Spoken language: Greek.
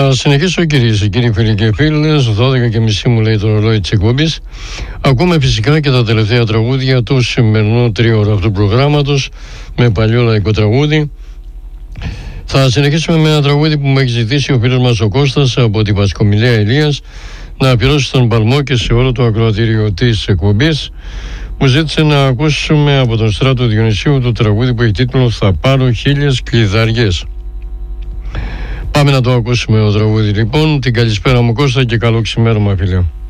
Θα συνεχίσω, κυρίες και κύριοι, φίλοι και φίλες. 12:30 μου λέει το ρολόι της εκπομπής. Ακούμε φυσικά και τα τελευταία τραγούδια του σημερινού τρίωρου αυτού προγράμματος, με παλιό λαϊκό τραγούδι. Θα συνεχίσουμε με ένα τραγούδι που μου έχει ζητήσει ο φίλος μας ο Κώστας από την Πασκομιλία Ηλίας να αφιερώσει στον παλμό και σε όλο το ακροατήριο της εκπομπής. Μου ζήτησε να ακούσουμε από τον Στράτο Διονυσίου το τραγούδι που έχει τίτλο «Θα πάρω 1000 κλειδαριές». Πάμε να το ακούσουμε το τραγούδι λοιπόν. Την καλησπέρα μου Κώστα και καλό ξημέρωμα, φίλε.